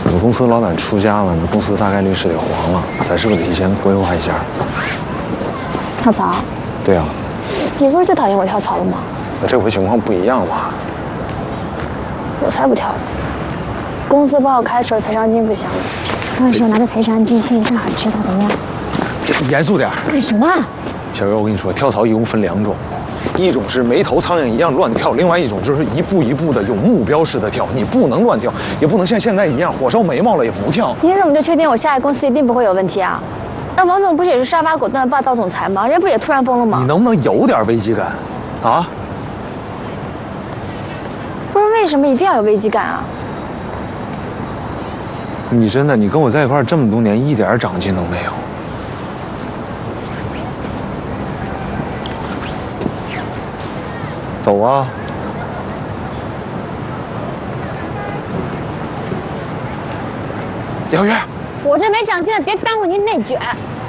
我们公司老板出家了，那公司大概率是得黄了，咱是不是得提前规划一下？ 跳槽？ 对啊。 你不是最讨厌我跳槽了吗？ 那这回情况不一样吧？ 我才不跳！公司把我开除了，赔偿金不想。到时候拿着赔偿金，心里正好知道怎么样？ 严肃点。 干什么？ 小月，我跟你说，跳槽一共分2种，一种是没头苍蝇一样乱跳，另外一种就是一步一步的有目标式的跳。你不能乱跳，也不能像现在一样火烧眉毛了也不跳。 你怎么就确定我下一公司一定不会有问题啊？那王总不是也是杀伐果断的霸道总裁吗？人不也突然疯了吗？ 你能不能有点危机感，啊？ 不是为什么一定要有危机感啊？ 你真的，你跟我在一块儿这么多年，一点长进都没有。走啊！廖月， 我这没长进的，别耽误您内卷。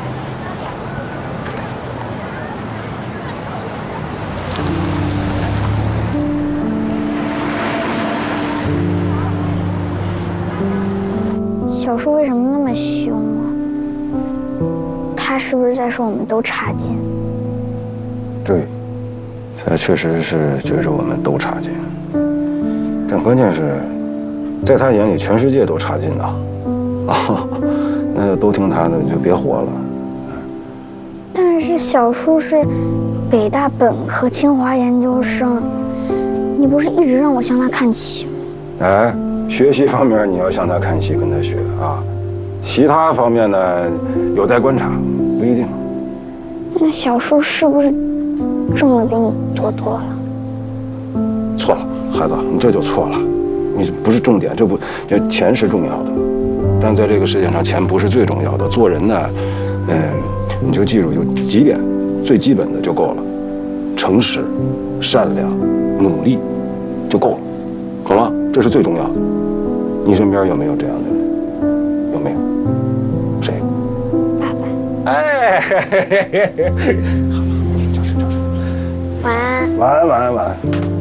小树为什么那么凶啊？他是不是在说我们都差劲？ 对，他确实是觉着我们都差劲，但关键是，在他眼里全世界都差劲的，啊，那都听他的就别活了。 但是小树是北大本科、清华研究生，你不是一直让我向他看齐吗？ 哎，学习方面你要向他看齐，跟他学啊，其他方面呢有待观察，不一定。 那小树是不是挣的比你多多了？ 错了，孩子，你这就错了，你不是重点，这钱是重要的，但在这个世界上，钱不是最重要的。做人呢，你就记住有几点，最基本的就够了：诚实、善良、努力，就够了，懂吗？这是最重要的。你身边有没有这样的人？有没有？谁？ 爸爸。 哎，嘿嘿嘿嘿嘿，好，就是。 晚安。 晚安，晚安，晚安。